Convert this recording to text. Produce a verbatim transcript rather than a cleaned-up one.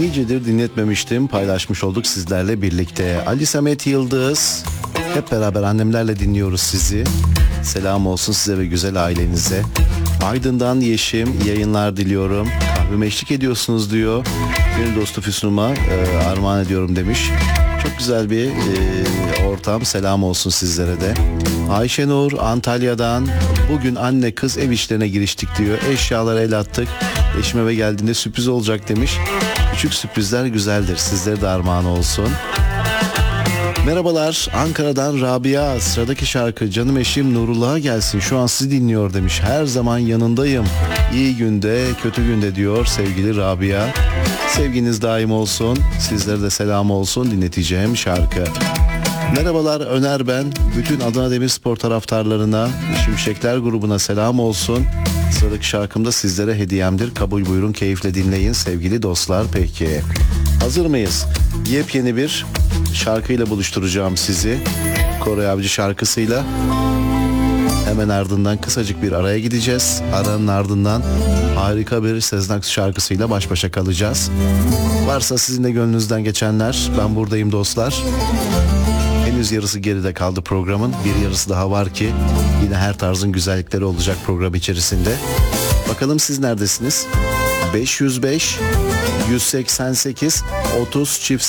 Nicedir dinletmemiştim, paylaşmış olduk sizlerle birlikte. Ali Samet Yıldız, hep beraber annemlerle dinliyoruz sizi. Selam olsun size ve güzel ailenize. Aydın'dan Yeşim, yayınlar diliyorum. Kahveme eşlik ediyorsunuz diyor. Benim dostu Füsun'uma e, armağan ediyorum demiş. Çok güzel bir e, ortam, selam olsun sizlere de. Ayşenur Antalya'dan, bugün anne kız ev işlerine giriştik diyor. Eşyalara el attık. Eşim eve geldiğinde sürpriz olacak demiş. Küçük sürprizler güzeldir. Sizlere de armağan olsun. Merhabalar, Ankara'dan Rabia. Sıradaki şarkı canım eşim Nurullah'a gelsin. Şu an sizi dinliyor demiş. Her zaman yanındayım. İyi günde, kötü günde diyor sevgili Rabia. Sevginiz daim olsun. Sizlere de selam olsun dinleteceğim şarkı. Merhabalar, Öner ben. Bütün Adana Demirspor taraftarlarına, Şimşekler grubuna selam olsun. Sıradaki şarkım da sizlere hediyemdir. Kabul buyurun, keyifle dinleyin sevgili dostlar. Peki, hazır mıyız? Yepyeni bir şarkıyla buluşturacağım sizi. Koray Avcı şarkısıyla. Hemen ardından kısacık bir araya gideceğiz. Aranın ardından harika bir Sezen Aksu şarkısıyla baş başa kalacağız. Varsa sizin de gönlünüzden geçenler, ben buradayım dostlar. Henüz yarısı geride kaldı programın. Bir yarısı daha var ki yine her tarzın güzellikleri olacak program içerisinde. Bakalım siz neredesiniz? beş yüz beş yüz seksen sekiz otuz çift